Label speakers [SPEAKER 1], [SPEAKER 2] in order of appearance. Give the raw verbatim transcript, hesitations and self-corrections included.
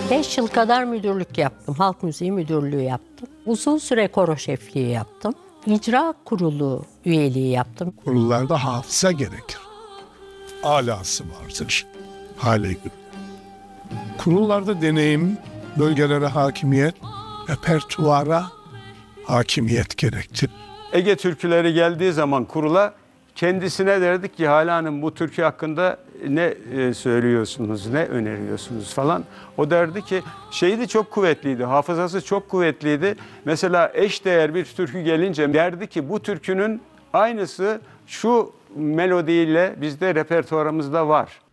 [SPEAKER 1] Beş yıl kadar müdürlük yaptım. Halk müziği müdürlüğü yaptım. Uzun süre koro şefliği yaptım. İcra kurulu üyeliği yaptım.
[SPEAKER 2] Kurullarda hafıza gerekir. Alası vardır. Hale göre. Kurullarda deneyim, bölgelere hakimiyet, repertuara hakimiyet gerektir.
[SPEAKER 3] Ege türküleri geldiği zaman kurula kendisine derdik ki Hale Hanım bu türkü hakkında ne e, söylüyorsunuz, ne öneriyorsunuz falan. O derdi ki şeyi de çok kuvvetliydi, hafızası çok kuvvetliydi. Mesela eşdeğer bir türkü gelince derdi ki bu türkünün aynısı şu melodiyle bizde repertuarımızda var.